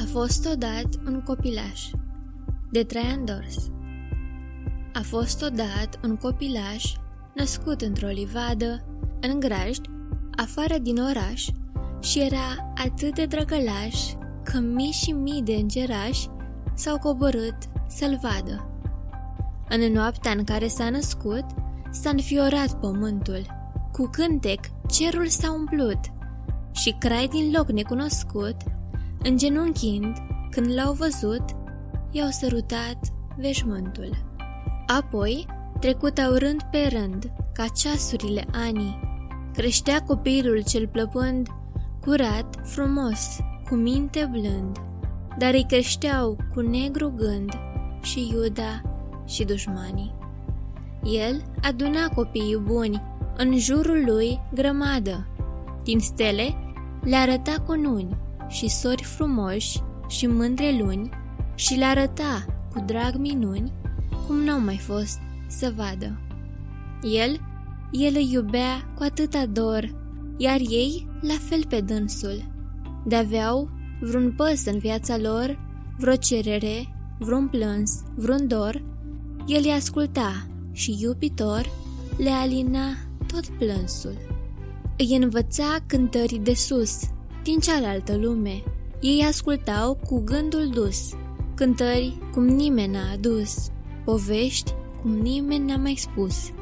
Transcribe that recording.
fost odată un copilaș, de Traian Dors. A fost odată un copilaș născut într-o livadă, în grajd, afară din oraș, și era atât de drăgălaș că mii și mii de îngerași s-au coborât să-l vadă. În noaptea în care s-a născut, s-a înfiorat pământul, cu cântec cerul s-a umplut și crai din loc necunoscut, îngenunchind, când l-au văzut, i-au sărutat veșmântul. Apoi, trecutau rând pe rând, ca ceasurile anii, creștea copilul cel plăpând, curat, frumos, cu minte blând, dar îi creșteau cu negru gând și Iuda și dușmanii. El aduna copiii buni, în jurul lui grămadă, din stele le arăta cununi și sori frumoși și mândre luni și le arăta cu drag minuni, cum n-au mai fost să vadă. El îi iubea cu atâta dor, iar ei la fel pe dânsul. De-aveau vreun păs în viața lor, vreo cerere, vreun plâns, vreun dor, el îi asculta și iubitor le alina tot plânsul. Îi învăța cântări de sus, din cealaltă lume. Ei ascultau cu gândul dus, cântări cum nimeni n-a adus, povești cum nimeni n-a mai spus.